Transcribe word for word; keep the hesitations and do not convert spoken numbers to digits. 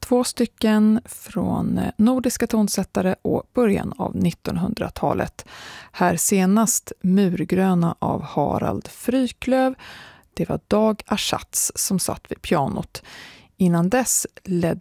två stycken från nordiska tonsättare och början av nittonhundratalet. Här senast Murgröna av Harald Fryklöv. Det var Dag Aschatz som satt vid pianot. Innan dess ledde